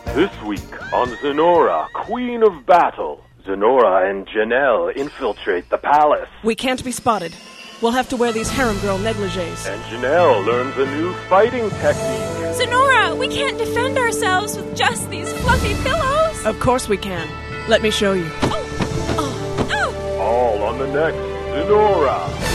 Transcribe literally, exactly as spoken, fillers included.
This week on Zenora, Queen of Battle, Zenora and Janelle infiltrate the palace. We can't be spotted. We'll have to wear these harem girl negligees. And Janelle learns a new fighting technique. Zenora, we can't defend ourselves with just these fluffy pillows. Of course we can. Let me show you. Oh, oh, oh. All on the next Zenora.